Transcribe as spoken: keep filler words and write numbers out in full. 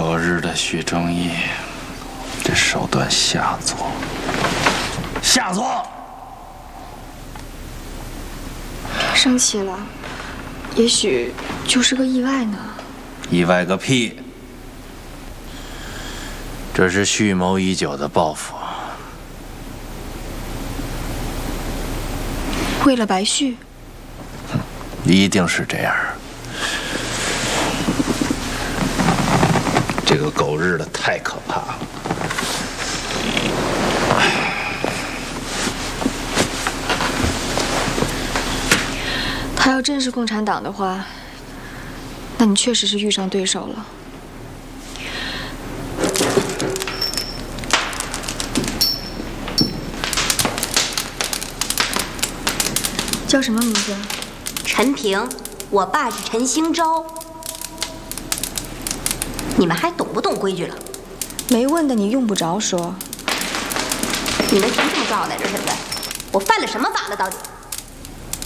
狗日的许正义，这手段下作，下作！ 生气了，也许就是个意外呢。 意外个屁！这是蓄谋已久的报复。 为了白旭？ 一定是这样。这个狗日的太可怕了。 他要真是共产党的话，那你确实是遇上对手了。叫什么名字？ 陈平，我爸是陈兴昭。你们还懂不懂规矩了？ 没问的你用不着说。 你们凭什么抓我来这儿？现在我犯了什么法了？到底？